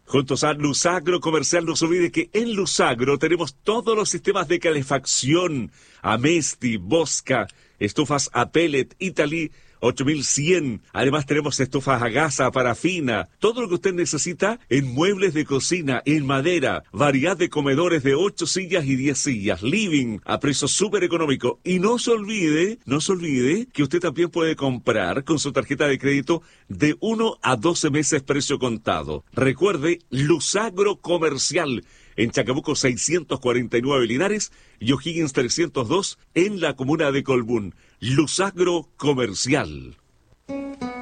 Juntos a Lusagro Comercial, no se olvide que en Lusagro tenemos todos los sistemas de calefacción, Amesti, Bosca, estufas a pellet, Italy 8100. Además tenemos estufas a gas, a parafina, todo lo que usted necesita en muebles de cocina, en madera, variedad de comedores de 8 sillas y 10 sillas, living a precio súper económico. Y no se olvide que usted también puede comprar con su tarjeta de crédito de 1 a 12 meses precio contado. Recuerde, Lusagro Comercial, en Chacabuco 649 Linares y O'Higgins 302 en la comuna de Colbún. Lusagro Comercial.